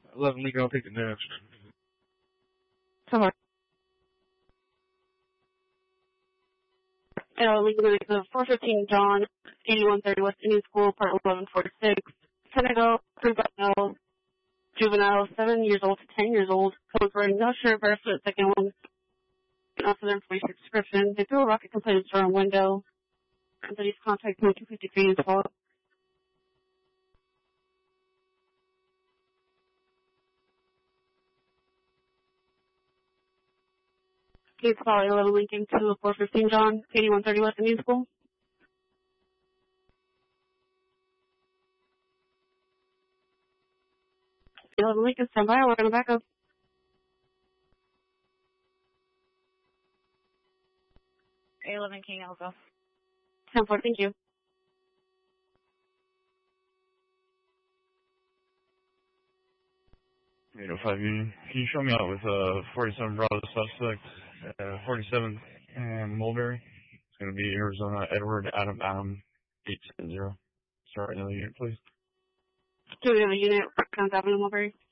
11 Lincoln, I'll take the next. Come on. Lincoln, the 415 John, 8130 West Indian School, Part 1146. Senegal, Juvenile, juvenile, 7 years old to 10 years old. Code for no shirt, barefoot, second one. Also their information description. They threw a rocket complaint store on window. And then he's contacting 253 as well. Please call 11 Lincoln to 415 John, 8130 West Indian School. Lincoln, stand by. We're going to back up. 11 King Alpha. 10-4, thank you. 805 Union. Can you show me out with 47 Bravo suspect, 47th and Mulberry? It's going to be Arizona Edward Adam 870. Start another unit, please. Do we have a unit? Avenue, Mulberry.